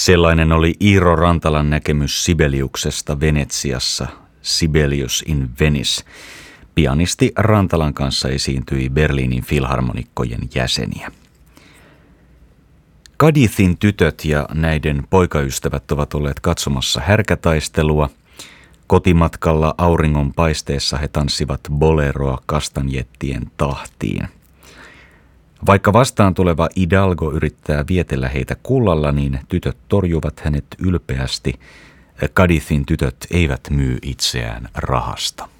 Sellainen oli Iiro Rantalan näkemys Sibeliuksesta Venetsiassa, Sibelius in Venice. Pianisti Rantalan kanssa esiintyi Berliinin filharmonikkojen jäseniä. Cadizin tytöt ja näiden poikaystävät ovat olleet katsomassa härkätaistelua. Kotimatkalla auringon paisteessa he tanssivat boleroa kastanjettien tahtiin. Vaikka vastaan tuleva Hidalgo yrittää vietellä heitä kullalla, niin tytöt torjuvat hänet ylpeästi. Cadizin tytöt eivät myy itseään rahasta.